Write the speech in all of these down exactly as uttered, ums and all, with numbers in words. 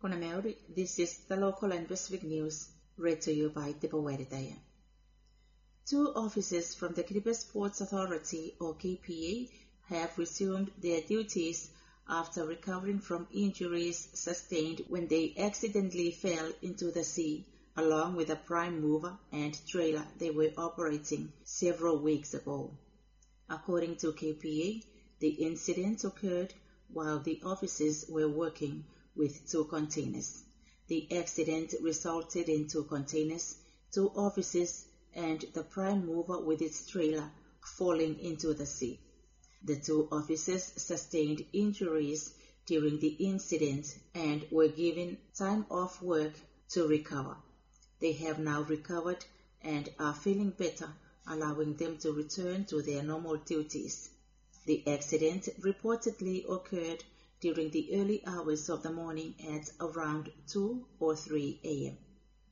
Konameri, this is the local and Pacific news, read to you by Dipaweditaya. Two officers from the Kiribati Ports Authority, or K P A, have resumed their duties after recovering from injuries sustained when they accidentally fell into the sea, along with a prime mover and trailer they were operating several weeks ago. According to K P A, the incident occurred while the officers were working with two containers. The accident resulted in two containers, two officers, and the prime mover with its trailer falling into the sea. The two officers sustained injuries during the incident and were given time off work to recover. They have now recovered and are feeling better, allowing them to return to their normal duties. The accident reportedly occurred during the early hours of the morning at around two or three a m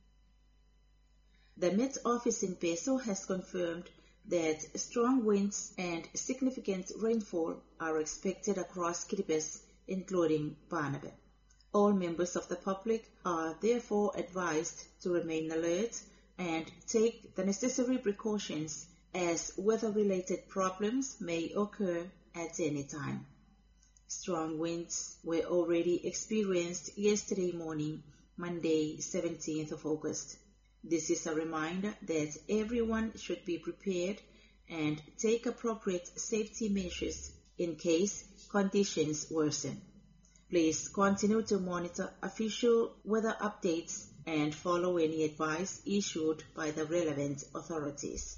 The Met Office in Peso has confirmed that strong winds and significant rainfall are expected across Kiribati, including Barnaby. All members of the public are therefore advised to remain alert and take the necessary precautions, as weather-related problems may occur at any time. Strong winds were already experienced yesterday morning, Monday, seventeenth of August. This is a reminder that everyone should be prepared and take appropriate safety measures in case conditions worsen. Please continue to monitor official weather updates and follow any advice issued by the relevant authorities.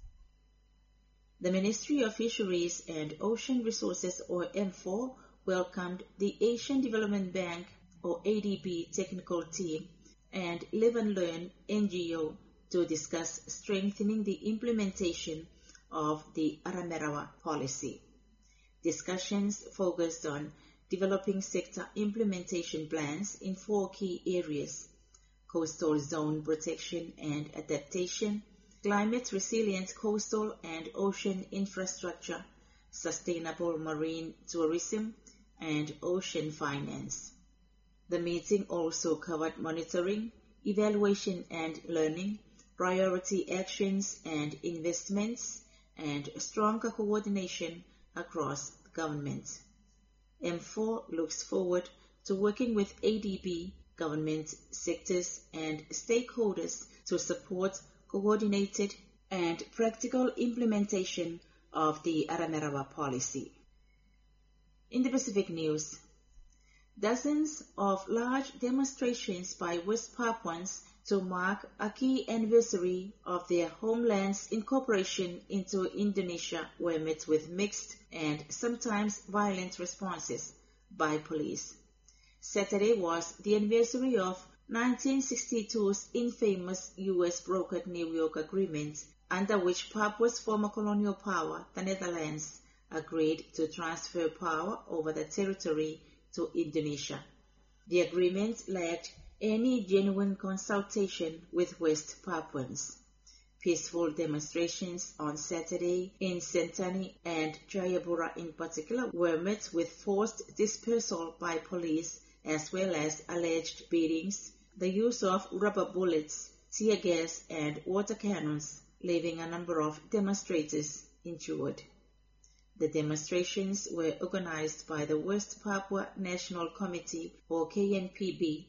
The Ministry of Fisheries and Ocean Resources, or M four, welcomed the Asian Development Bank, or A D B, technical team and Live and Learn N G O to discuss strengthening the implementation of the Aramerawa policy. Discussions focused on developing sector implementation plans in four key areas: coastal zone protection and adaptation, climate resilient coastal and ocean infrastructure, sustainable marine tourism, and ocean finance. The meeting also covered monitoring, evaluation and learning, priority actions and investments, and stronger coordination across government. M four looks forward to working with A D B, government sectors, and stakeholders to support coordinated and practical implementation of the Aramerawa policy. In the Pacific News, dozens of large demonstrations by West Papuans to mark a key anniversary of their homeland's incorporation into Indonesia were met with mixed and sometimes violent responses by police. Saturday was the anniversary of nineteen sixty-two's infamous U S brokered New York Agreement, under which Papua's former colonial power, the Netherlands, agreed to transfer power over the territory to Indonesia. The agreement lacked any genuine consultation with West Papuans. Peaceful demonstrations on Saturday in Sentani and Jayapura in particular were met with forced dispersal by police, as well as alleged beatings, the use of rubber bullets, tear gas, and water cannons, leaving a number of demonstrators injured. The demonstrations were organized by the West Papua National Committee, or K N P B,